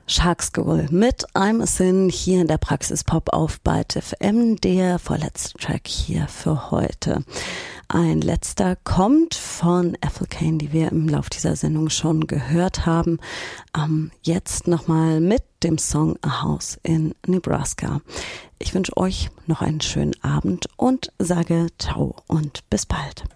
Shark mit I'm a Sin hier in der Praxis Pop auf Byte FM, der vorletzte Track hier für heute. Ein letzter kommt von Ethel Cain, die wir im Lauf dieser Sendung schon gehört haben. Jetzt nochmal mit dem Song A House in Nebraska. Ich wünsche euch noch einen schönen Abend und sage ciao und bis bald.